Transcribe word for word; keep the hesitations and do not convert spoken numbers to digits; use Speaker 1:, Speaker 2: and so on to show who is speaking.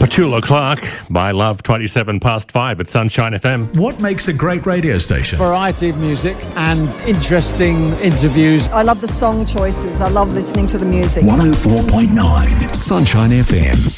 Speaker 1: Petula Clark, My Love, twenty-seven past five at Sunshine F M.
Speaker 2: What makes a great radio station?
Speaker 3: Variety of music and interesting interviews.
Speaker 4: I love the song choices. I love listening to the music.
Speaker 2: one oh four point nine Sunshine F M.